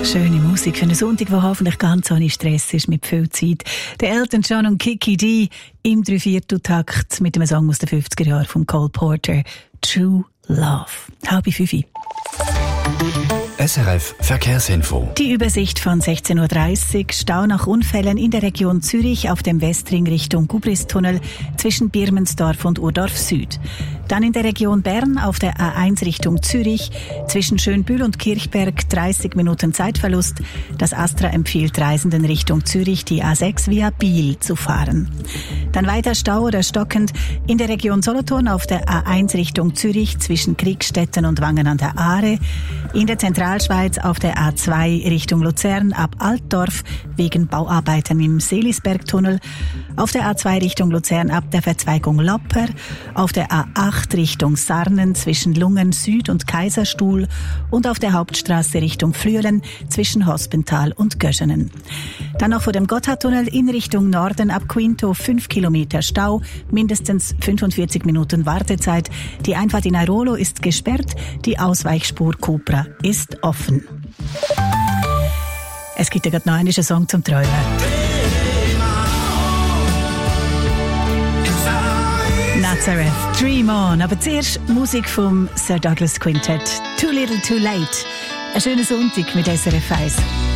Schöne Musik für einen Sonntag, der hoffentlich ganz ohne Stress ist, mit viel Zeit. Der Elton John und Kiki D im 3/4-Takt mit einem Song aus den 50er Jahren von Cole Porter, True Love. 4:30. SRF Verkehrsinfo. Die Übersicht von 16:30 Uhr. Stau nach Unfällen in der Region Zürich auf dem Westring Richtung Gubristunnel zwischen Birmensdorf und Urdorf Süd. Dann in der Region Bern auf der A1 Richtung Zürich zwischen Schönbühl und Kirchberg 30 Minuten Zeitverlust. Das Astra empfiehlt Reisenden Richtung Zürich die A6 via Biel zu fahren. Dann weiter Stau oder stockend in der Region Solothurn auf der A1 Richtung Zürich zwischen Kriegstetten und Wangen an der Aare. In der Zentralschweiz auf der A2 Richtung Luzern ab Altdorf wegen Bauarbeiten im Seelisbergtunnel. Auf der A2 Richtung Luzern ab der Verzweigung Lopper. Auf der A8 Richtung Sarnen zwischen Lungen Süd und Kaiserstuhl. Und auf der Hauptstraße Richtung Flüelen zwischen Hospental und Göschenen. Dann noch vor dem Gotthardtunnel in Richtung Norden ab Quinto 5 Kilometer Stau, mindestens 45 Minuten Wartezeit. Die Einfahrt in Airolo ist gesperrt, die Ausweichspur Cupra ist offen. Es gibt ja gerade noch einen Song zum Träumen. Nazareth, Dream On. Aber zuerst Musik vom Sir Douglas Quintet. Too Little Too Late. Ein schöner Sonntag mit SRF 1.